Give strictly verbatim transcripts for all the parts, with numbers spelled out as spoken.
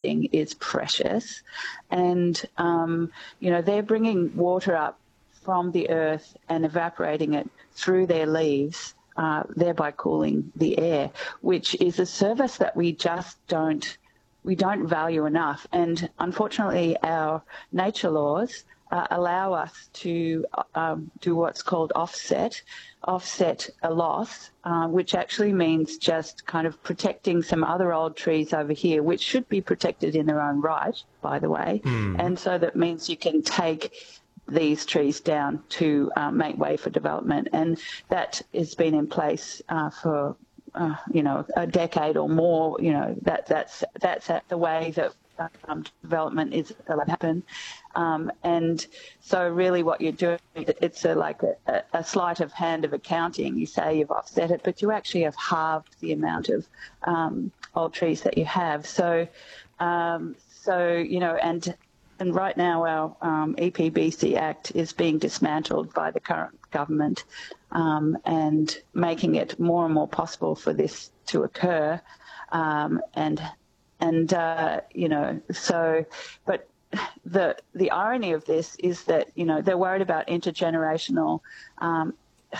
evaporating is precious. And, um, you know, they're bringing water up from the earth and evaporating it through their leaves, uh, thereby cooling the air, which is a service that we just don't we don't value enough. And unfortunately, our nature laws uh, allow us to um, do what's called offset, offset a loss, uh, which actually means just kind of protecting some other old trees over here, which should be protected in their own right, by the way. Mm. And so that means you can take these trees down to uh, make way for development. And that has been in place uh, for Uh, you know, a decade or more. You know, that that's that's the way that um, development is allowed to happen. Um, and so really what you're doing, it's a, like a, a sleight of hand of accounting. You say you've offset it, but you actually have halved the amount of um, old trees that you have. So, um, so you know, and and right now our um, E P B C Act is being dismantled by the current government, um, and making it more and more possible for this to occur. Um, and, and uh, you know, so, but the the irony of this is that, you know, they're worried about intergenerational, um,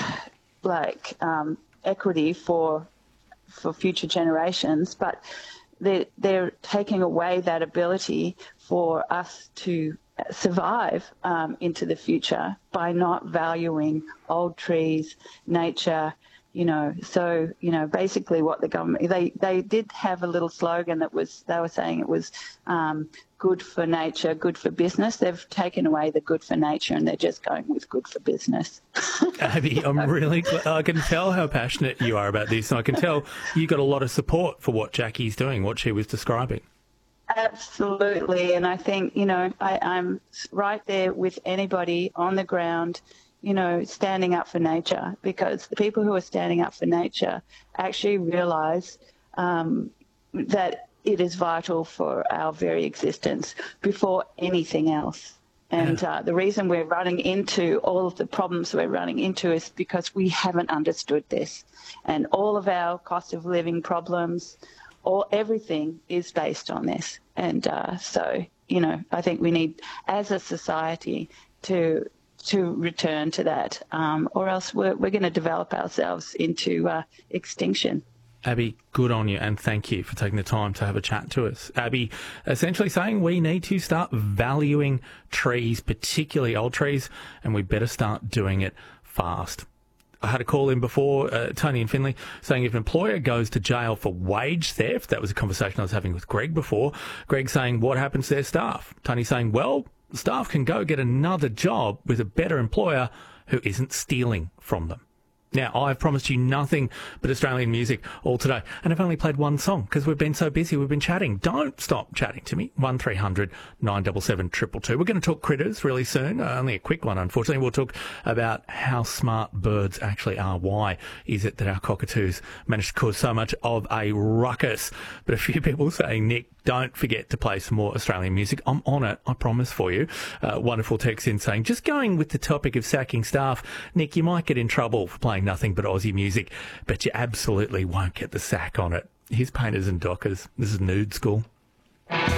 like, um, equity for for future generations, but they're, they're taking away that ability for us to survive um, into the future by not valuing old trees, nature, you know. So, you know, basically what the government, they, they did have a little slogan that was, they were saying it was um, good for nature, good for business. They've taken away the good for nature and they're just going with good for business. Abby, I'm really glad. I can tell how passionate you are about this, and I can tell you got a lot of support for what Jackie's doing, what she was describing. Absolutely. And I think, you know, I, I'm right there with anybody on the ground, you know, standing up for nature, because the people who are standing up for nature actually realise um, that it is vital for our very existence before anything else. And uh, the reason we're running into all of the problems we're running into is because we haven't understood this. And all of our cost of living problems, all everything is based on this. And uh, so, you know, I think we need, as a society, to to return to that, um, or else we're, we're going to develop ourselves into uh, extinction. Abby, good on you, and thank you for taking the time to have a chat to us. Abby, essentially saying we need to start valuing trees, particularly old trees, and we better start doing it fast. I had a call in before, uh, Tony and Finley, saying if an employer goes to jail for wage theft, that was a conversation I was having with Greg before, Greg saying, what happens to their staff? Tony saying, well, staff can go get another job with a better employer who isn't stealing from them. Now, I've promised you nothing but Australian music all today, and I've only played one song because we've been so busy, we've been chatting. Don't stop chatting to me. one three hundred nine seven seven two two two. We're going to talk critters really soon. Uh, only a quick one, unfortunately. We'll talk about how smart birds actually are. Why is it that our cockatoos manage to cause so much of a ruckus? But a few people saying, Nick, don't forget to play some more Australian music. I'm on it, I promise for you. Uh, wonderful text in saying, just going with the topic of sacking staff, Nick, you might get in trouble for playing nothing but Aussie music, but you absolutely won't get the sack on it. Here's Painters and Dockers. This is Nude School.